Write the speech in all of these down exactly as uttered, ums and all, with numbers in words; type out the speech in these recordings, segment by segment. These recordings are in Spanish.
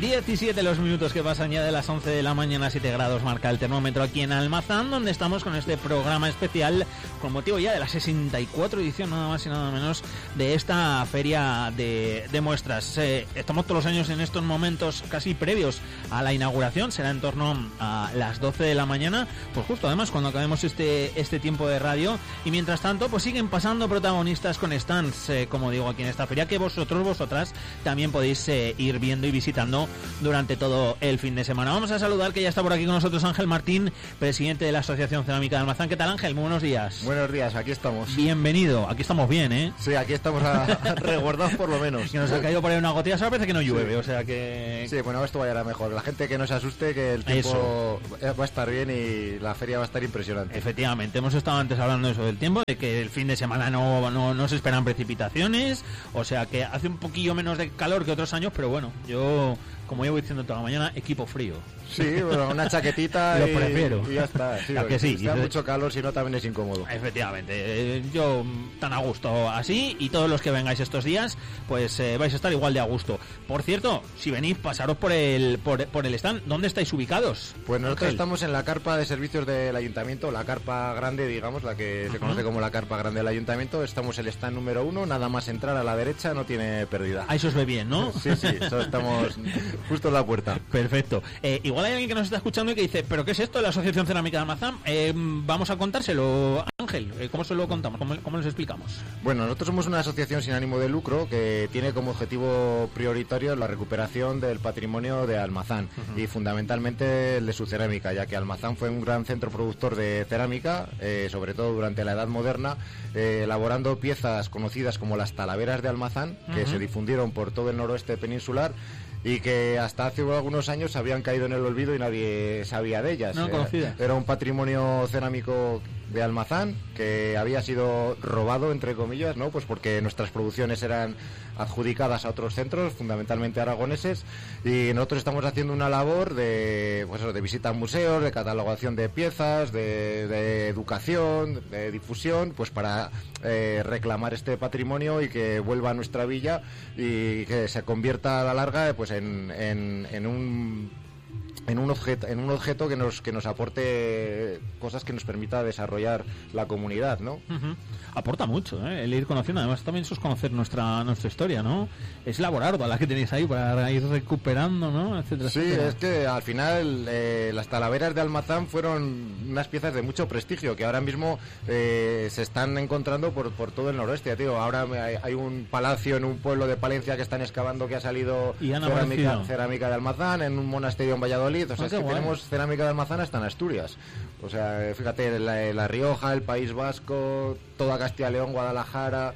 diecisiete los minutos que pasan ya de las once de la mañana, siete grados marca el termómetro aquí en Almazán, donde estamos con este programa especial con motivo ya de la sesenta y cuatro edición, nada más y nada menos, de esta feria de, de muestras. Eh, estamos todos los años en estos momentos casi previos a la inauguración, será en torno a las doce de la mañana, pues justo además cuando acabemos este, este tiempo de radio, y mientras tanto pues siguen pasando protagonistas con stands, eh, como digo, aquí en esta feria, que vosotros, vosotras, también podéis eh, ir viendo y visitando durante todo el fin de semana. Vamos a saludar, que ya está por aquí con nosotros Ángel Martín, presidente de la Asociación Cerámica de Almazán. ¿Qué tal, Ángel? Muy buenos días. Buenos días, aquí estamos. Bienvenido, aquí estamos bien, ¿eh? Sí, aquí estamos a, a resguardados por lo menos. Que nos ha caído por ahí una gotilla, ahora parece que no llueve, sí. O sea que... Sí, bueno, esto vaya mejor. La gente que no se asuste, que el tiempo eso. va a estar bien y la feria va a estar impresionante. Efectivamente, hemos estado antes hablando de eso del tiempo, de que el fin de semana no, no, no se esperan precipitaciones, o sea que hace un poquillo menos de calor que otros años, pero bueno, yo... como llevo diciendo toda la mañana, equipo frío. Sí, bueno, una chaquetita Lo y, prefiero. y ya está. Sí, que sí. Si da mucho calor, si no también es incómodo. Efectivamente, yo tan a gusto así, y todos los que vengáis estos días, pues eh, vais a estar igual de a gusto. Por cierto, si venís, pasaros por el por, por el stand. ¿Dónde estáis ubicados? Pues nosotros Ángel. Estamos en la carpa de servicios del ayuntamiento, la carpa grande, digamos, la que uh-huh. se conoce como la carpa grande del ayuntamiento. Estamos en el stand número uno, nada más entrar a la derecha, no tiene pérdida. Ahí se os ve bien, ¿no? Sí, sí, estamos justo en la puerta. Perfecto. Eh, igual hay alguien que nos está escuchando y que dice, ¿pero qué es esto de la Asociación Cerámica de Almazán? Eh, vamos a contárselo, Ángel. Eh, ¿Cómo se lo contamos? ¿Cómo, ¿Cómo les explicamos? Bueno, nosotros somos una asociación sin ánimo de lucro que tiene como objetivo prioritario la recuperación del patrimonio de Almazán uh-huh. y fundamentalmente el de su cerámica, ya que Almazán fue un gran centro productor de cerámica, eh, sobre todo durante la Edad Moderna, eh, elaborando piezas conocidas como las talaveras de Almazán, uh-huh. que se difundieron por todo el noroeste peninsular y que hasta hace algunos años habían caído en el olvido y nadie sabía de ellas. No conocida. Era un patrimonio cerámico de Almazán que había sido robado, entre comillas, ¿no? Pues porque nuestras producciones eran adjudicadas a otros centros, fundamentalmente aragoneses, y nosotros estamos haciendo una labor de, pues eso, de visita a museos, de catalogación de piezas, de, de educación, de difusión, pues para eh, reclamar este patrimonio y que vuelva a nuestra villa y que se convierta a la larga, pues en, en, en un en un objeto en un objeto que nos que nos aporte cosas que nos permita desarrollar la comunidad, ¿no? Uh-huh. Aporta mucho, ¿eh? El ir conociendo, además también eso es conocer nuestra nuestra historia, ¿no? Es labor ardua la que tenéis ahí para ir recuperando, ¿no? Etcétera, sí, etcétera. Es que al final eh, las talaveras de Almazán fueron unas piezas de mucho prestigio que ahora mismo eh, se están encontrando por, por todo el noroeste, tío. Ahora hay, hay un palacio en un pueblo de Palencia que están excavando, que ha salido cerámica, cerámica de Almazán, en un monasterio en Valladolid. O sea, es que guay. Tenemos cerámica de Almazán hasta en Asturias. O sea, fíjate, la, la Rioja, el País Vasco, toda Castilla y León, Guadalajara,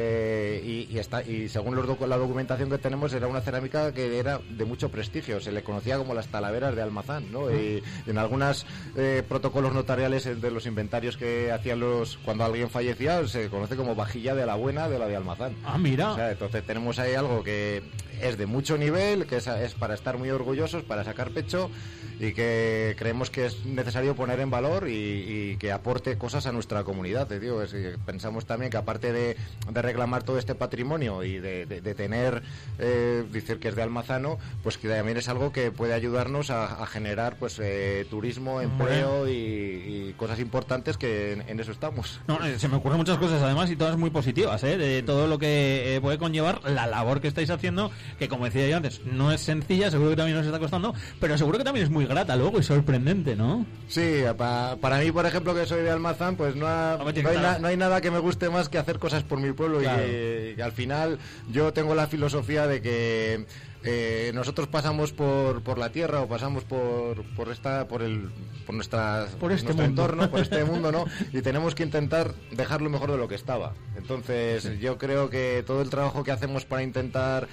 eh, y, y, está, y según los docu- la documentación que tenemos, era una cerámica que era de mucho prestigio. Se le conocía como las talaveras de Almazán, ¿no? Y, y en algunos eh, protocolos notariales de los inventarios que hacían los cuando alguien fallecía, se conoce como vajilla de la buena de la de Almazán. Ah, mira. O sea, entonces tenemos ahí algo que es de mucho nivel, que es, es para estar muy orgullosos, para sacar pecho, y que creemos que es necesario poner en valor y, y que aporte cosas a nuestra comunidad. Te digo, es, pensamos también que aparte de, de reclamar todo este patrimonio y de, de, de tener, eh, decir que es de almazano, pues que también es algo que puede ayudarnos a, a generar pues eh, turismo, empleo y, y cosas importantes, que en, en eso estamos. No, se me ocurren muchas cosas además y todas muy positivas, ¿eh? De todo lo que eh, puede conllevar la labor que estáis haciendo, que como decía yo antes, no es sencilla, seguro que también nos está costando, pero seguro que también es muy grata luego y sorprendente, ¿no? Sí, pa, para mí, por ejemplo, que soy de Almazán, pues no, ha, no, hay na, no hay nada que me guste más que hacer cosas por mi pueblo, claro. y, que, y que al final yo tengo la filosofía de que eh, nosotros pasamos por, por la tierra o pasamos por por esta por el por nuestra por este nuestro mundo. entorno, por este mundo, ¿no? Y tenemos que intentar dejarlo mejor de lo que estaba. Entonces, sí. yo creo que todo el trabajo que hacemos para intentar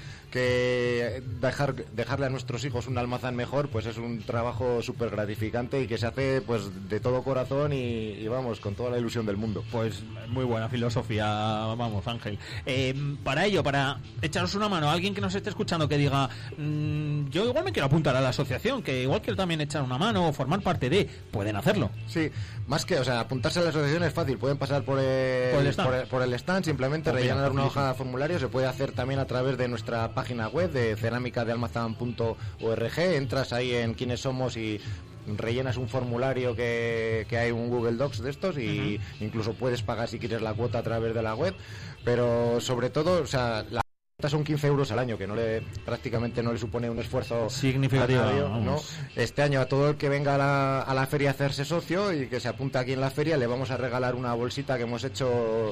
que dejar dejarle a nuestros hijos un Almazán mejor, pues es un trabajo súper gratificante y que se hace pues de todo corazón y, y vamos, con toda la ilusión del mundo. Pues muy buena filosofía, vamos, Ángel. Eh, para ello, para echaros una mano a alguien que nos esté escuchando que diga, mmm, yo igual me quiero apuntar a la asociación, que igual quiero también echar una mano o formar parte de, pueden hacerlo. Sí, más que, o sea, apuntarse a la asociación es fácil, pueden pasar por el, por el stand, por el, por el stand simplemente, o rellenar una hoja de formulario, se puede hacer también a través de nuestra página página web de cerámica de almazán punto org, entras ahí en quiénes somos y rellenas un formulario que, que hay un Google Docs de estos y uh-huh. incluso puedes pagar si quieres la cuota a través de la web, pero sobre todo, o sea, la son quince euros al año, que no le prácticamente no le supone un esfuerzo significativo, ¿no? Este año a todo el que venga a la, a la feria a hacerse socio y que se apunta aquí en la feria le vamos a regalar una bolsita que hemos hecho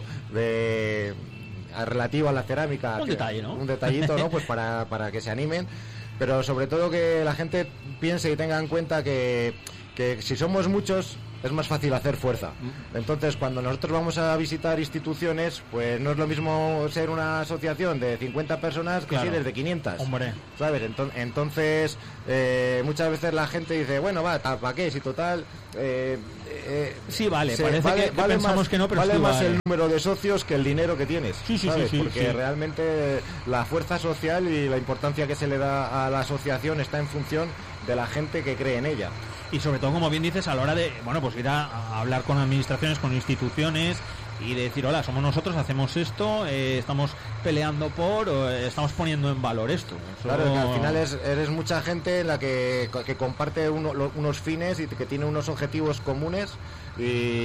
de relativa a la cerámica, un que, detalle, ¿no? Un detallito, ¿no? Pues para, para que se animen, pero sobre todo que la gente piense y tenga en cuenta que, que si somos muchos es más fácil hacer fuerza. Entonces, cuando nosotros vamos a visitar instituciones, pues no es lo mismo ser una asociación de cincuenta personas que claro. si eres de quinientas. Hombre. ¿Sabes? Entonces, eh, muchas veces la gente dice, bueno, va, ¿para qué? Si total... Eh, eh, sí, vale, se, parece vale, que, que vale pensamos más, que no, pero vale sí, más vale. el número de socios que el dinero que tienes, sí, sí, ¿sabes? Sí, sí, Porque sí. realmente la fuerza social y la importancia que se le da a la asociación está en función de la gente que cree en ella. Y sobre todo, como bien dices, a la hora de, bueno, pues ir a, a hablar con administraciones, con instituciones y de decir, hola, somos nosotros, hacemos esto, eh, estamos peleando por, o, eh, estamos poniendo en valor esto. Eso... Claro, que al final es, eres mucha gente en la que, que comparte uno, lo, unos fines y que tiene unos objetivos comunes y,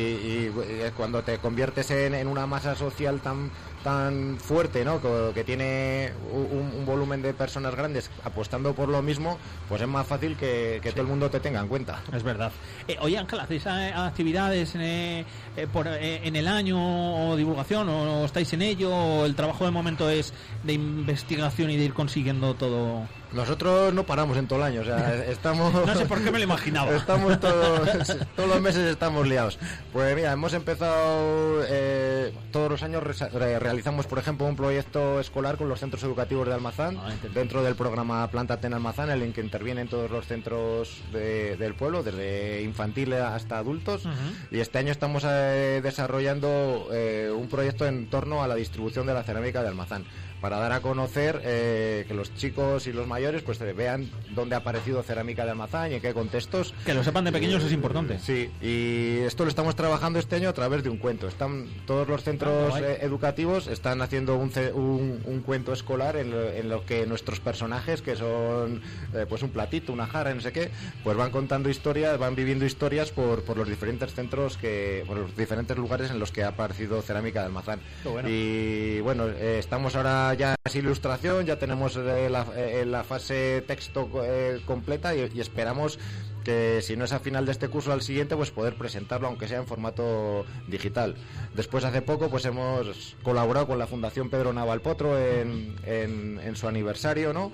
y, y cuando te conviertes en, en una masa social tan tan fuerte, ¿no? Que, que tiene un, un volumen de personas grandes apostando por lo mismo, pues es más fácil que, que sí. todo el mundo te tenga en cuenta. Es verdad. Eh, oye, Ángel, ¿hacéis eh, actividades eh, eh, por, eh, en el año o divulgación o, o estáis en ello o el trabajo de momento es de investigación y de ir consiguiendo todo? Nosotros no paramos en todo el año, o sea, estamos... no sé por qué me lo imaginaba. Estamos todos, todos los meses estamos liados. Pues mira, hemos empezado eh, todos los años, re, realizamos, por ejemplo, un proyecto escolar con los centros educativos de Almazán, ah, dentro del programa Plántate en Almazán, en el que intervienen todos los centros de, del pueblo, desde infantil hasta adultos, uh-huh. y este año estamos eh, desarrollando eh, un proyecto en torno a la distribución de la cerámica de Almazán, para dar a conocer eh, que los chicos y los mayores pues vean dónde ha aparecido cerámica de Almazán y en qué contextos. Que lo sepan de pequeños eh, es importante. Sí, y esto lo estamos trabajando este año a través de un cuento. Están todos los centros eh, educativos están haciendo un, un, un cuento escolar en lo, en lo que nuestros personajes, que son eh, pues un platito, una jarra, no sé qué, pues van contando historias, van viviendo historias por, por los diferentes centros, que por los diferentes lugares en los que ha aparecido cerámica de Almazán. Bueno. Y bueno, eh, estamos ahora ya es ilustración, ya tenemos eh, la, eh, la fase texto eh, completa y, y esperamos que si no es a final de este curso al siguiente pues poder presentarlo aunque sea en formato digital. Después hace poco pues hemos colaborado con la Fundación Pedro Navalpotro en, en, en su aniversario, ¿no?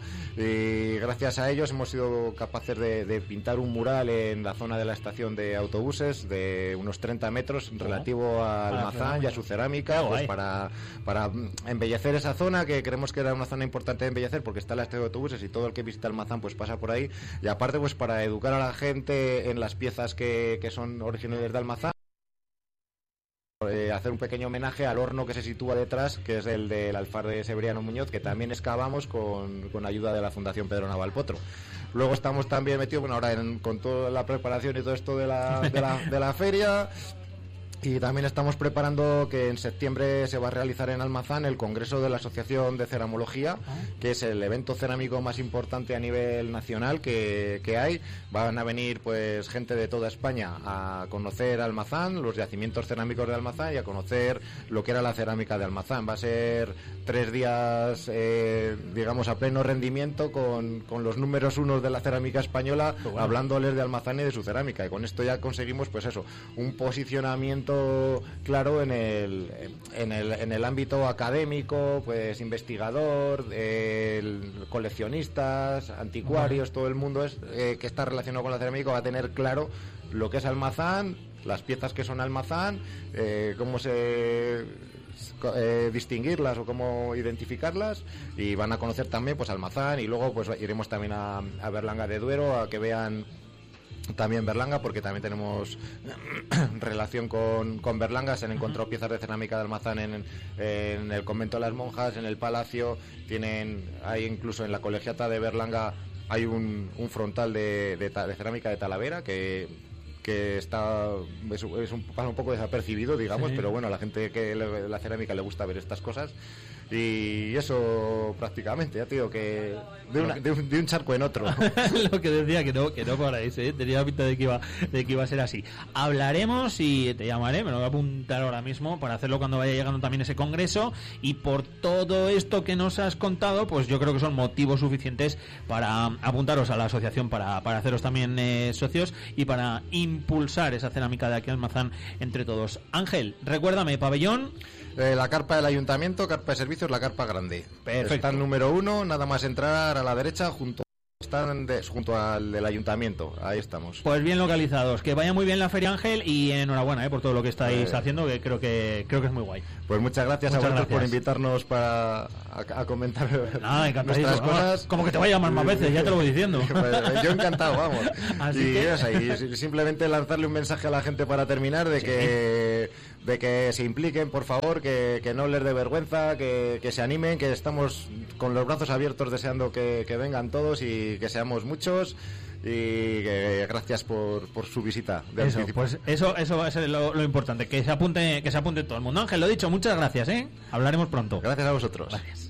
Y gracias a ellos hemos sido capaces de, de pintar un mural en la zona de la estación de autobuses de unos treinta metros relativo a Almazán y a su cerámica, pues para, para embellecer esa zona, que creemos que era una zona importante de embellecer porque está la estación de autobuses y todo el que visita Almazán pues pasa por ahí, y aparte pues para educar a la gente en las piezas que, que son originales de Almazán, eh, hacer un pequeño homenaje al horno que se sitúa detrás, que es el del Alfar de Severiano Muñoz, que también excavamos con, con ayuda de la Fundación Pedro Navalpotro. Luego estamos también metidos, bueno, ahora en, con toda la preparación y todo esto de la, de la, de la feria. Y también estamos preparando que en septiembre se va a realizar en Almazán el Congreso de la Asociación de Ceramología, que es el evento cerámico más importante a nivel nacional que, que hay. Van a venir pues gente de toda España a conocer Almazán, los yacimientos cerámicos de Almazán y a conocer lo que era la cerámica de Almazán. Va a ser tres días, eh, digamos, a pleno rendimiento con, con los números unos de la cerámica española, bueno, hablándoles de Almazán y de su cerámica. Y con esto ya conseguimos, pues eso, un posicionamiento claro en el, en el en el ámbito académico, pues investigador, eh, coleccionistas, anticuarios, todo el mundo es eh, que está relacionado con la cerámica va a tener claro lo que es Almazán, las piezas que son Almazán, eh, cómo se eh, distinguirlas o cómo identificarlas, y van a conocer también pues Almazán, y luego pues iremos también a, a Berlanga de Duero a que vean también Berlanga, porque también tenemos relación con, con Berlanga. Se han encontrado piezas de cerámica de Almazán en, en el convento de las monjas, en el palacio, tienen, hay incluso en la colegiata de Berlanga hay un, un frontal de, de, de cerámica de Talavera que que está es, es un, pasa un poco desapercibido, digamos, sí, pero bueno, a la gente que le, la cerámica le gusta ver estas cosas. y eso prácticamente, ya te digo que de, una, de, un, de un charco en otro. Lo que decía, que no, que no paráis, ¿eh? Tenía pinta de que iba de que iba a ser así. Hablaremos y te llamaré, me lo voy a apuntar ahora mismo para hacerlo cuando vaya llegando también ese congreso, y por todo esto que nos has contado, pues yo creo que son motivos suficientes para apuntaros a la asociación, para, para haceros también eh, socios y para impulsar esa cerámica de aquí en Almazán entre todos. Ángel, recuérdame, pabellón... Eh, la carpa del ayuntamiento, carpa de servicios, la carpa grande. Perfecto. Está el número uno, nada más entrar a la derecha, junto están de, junto al del ayuntamiento. Ahí estamos. Pues bien localizados. Que vaya muy bien la feria, Ángel, y enhorabuena eh, por todo lo que estáis eh, haciendo, que creo que creo que es muy guay. Pues muchas gracias muchas a vosotros gracias. por invitarnos para a, a comentar ah, nuestras cosas. Como que te voy a llamar más veces, ya te lo voy diciendo. Pues, yo encantado, vamos. Así y, que... o sea, y simplemente lanzarle un mensaje a la gente para terminar de sí. que de que se impliquen, por favor, que, que no les dé vergüenza, que, que se animen, que estamos con los brazos abiertos deseando que, que vengan todos y que seamos muchos. Y que gracias por, por su visita de eso, anticipo. Pues eso, eso va a ser lo, lo importante, que se apunte, que se apunte todo el mundo. Ángel, lo dicho, muchas gracias, ¿eh? Hablaremos pronto. Gracias a vosotros. Gracias.